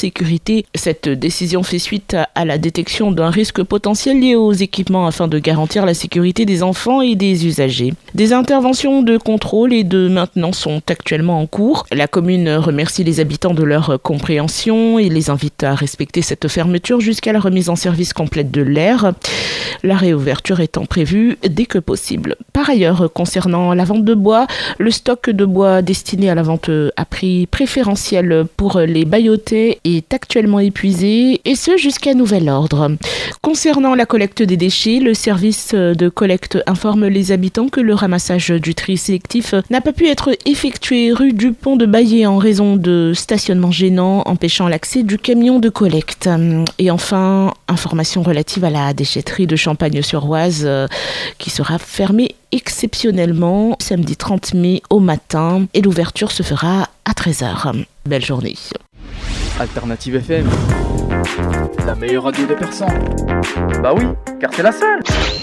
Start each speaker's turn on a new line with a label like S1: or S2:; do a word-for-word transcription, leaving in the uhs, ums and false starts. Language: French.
S1: sécurité. Cette décision fait suite à la détection d'un risque potentiel lié aux équipements afin de garantir la sécurité des enfants et des usagers. Des interventions de contrôle et de maintenance sont actuellement en cours. La commune remercie les habitants de leur compréhension et les invite à respecter cette fermeture jusqu'à la remise en service complète de l'air. La réouverture étant prévue dès que possible. Par ailleurs, concernant la vente de bois, le stock de bois destiné à la vente à prix préférentiel pour les Bayotais est actuellement épuisé, et ce jusqu'à nouvel ordre. Concernant la collecte des déchets, le service de collecte informe les habitants que le ramassage du tri sélectif n'a pas pu être effectué rue du Pont de Baillet en raison de stationnement gênant empêchant l'accès du camion de collecte. Et enfin, information relative à la déchetterie de Champagne-sur-Oise euh, qui sera fermée exceptionnellement samedi trente mai au matin, et l'ouverture se fera à treize heures. Belle journée.
S2: Alternative F M, la meilleure radio des Persans. Bah oui, car c'est la seule.